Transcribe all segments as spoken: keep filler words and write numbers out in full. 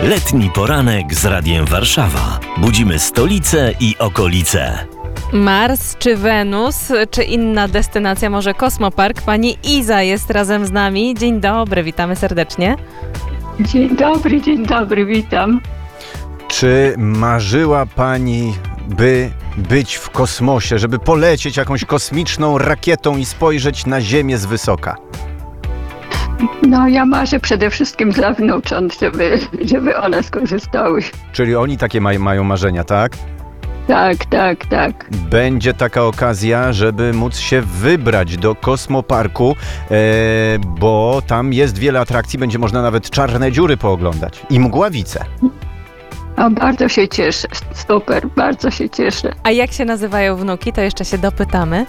Letni poranek z Radiem Warszawa. Budzimy stolicę i okolice. Mars czy Wenus, czy inna destynacja, może Kosmopark? Pani Iza jest razem z nami. Dzień dobry, witamy serdecznie. Dzień dobry, dzień dobry, witam. Czy marzyła Pani, by być w kosmosie, żeby polecieć jakąś kosmiczną rakietą i spojrzeć na Ziemię z wysoka? No ja marzę przede wszystkim dla wnucząt, żeby, żeby one skorzystały. Czyli oni takie maj, mają marzenia, tak? Tak, tak, tak. Będzie taka okazja, żeby móc się wybrać do Kosmoparku, e, bo tam jest wiele atrakcji, będzie można nawet czarne dziury pooglądać i mgławice. O, bardzo się cieszę, super, bardzo się cieszę. A jak się nazywają wnuki, to jeszcze się dopytamy.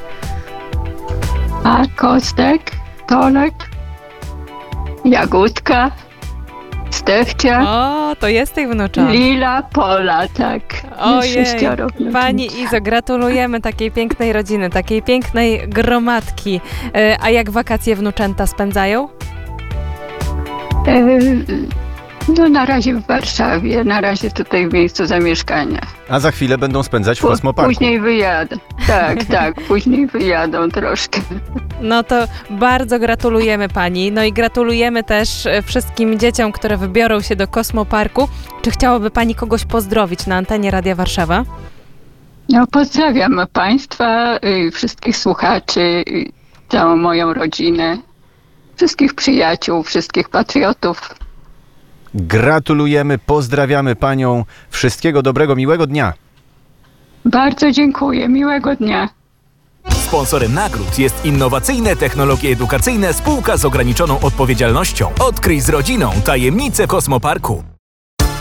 A Kostek, Tolek, Jagódka, Stefcia, O, to jest tych wnucząt. Lila, Pola, tak. Ojej, Sześcioro wnucząt. Pani Izo, gratulujemy takiej pięknej rodziny, takiej pięknej gromadki. E, A jak wakacje wnuczęta spędzają? E, No na razie w Warszawie, na razie tutaj w miejscu zamieszkania. A za chwilę będą spędzać w P- Kosmoparku. Później wyjadą. Tak, tak, później wyjadą troszkę. No to bardzo gratulujemy Pani. No i gratulujemy też e, wszystkim dzieciom, które wybiorą się do Kosmoparku. Czy chciałaby Pani kogoś pozdrowić na antenie Radia Warszawa? No, pozdrawiam Państwa, y, wszystkich słuchaczy, y, całą moją rodzinę, wszystkich przyjaciół, wszystkich patriotów. Gratulujemy, pozdrawiamy Panią. Wszystkiego dobrego, miłego dnia. Bardzo dziękuję, miłego dnia. Sponsorem nagród jest Innowacyjne Technologie Edukacyjne Spółka z ograniczoną odpowiedzialnością. Odkryj z rodziną tajemnice Kosmoparku.